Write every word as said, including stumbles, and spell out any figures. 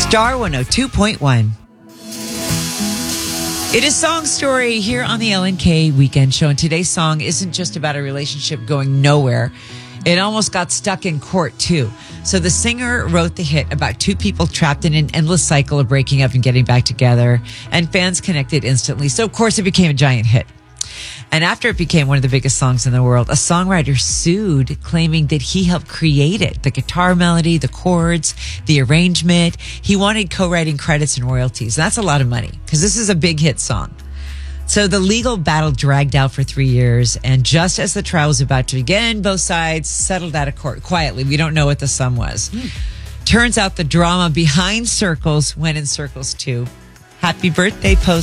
Star one oh two point one. It is Song Story here on the L N K Weekend Show. And today's song isn't just about a relationship going nowhere. It almost got stuck in court, too. So the singer wrote the hit about two people trapped in an endless cycle of breaking up and getting back together. And fans connected instantly. So, of course, it became a giant hit. And after it became one of the biggest songs in the world, a songwriter sued, claiming that he helped create it. The guitar melody, the chords, the arrangement. He wanted co-writing credits and royalties. And that's a lot of money because this is a big hit song. So the legal battle dragged out for three years. And just as the trial was about to begin, both sides settled out of court quietly. We don't know what the sum was. Mm. Turns out the drama behind Circles went in circles too. Happy birthday, Post.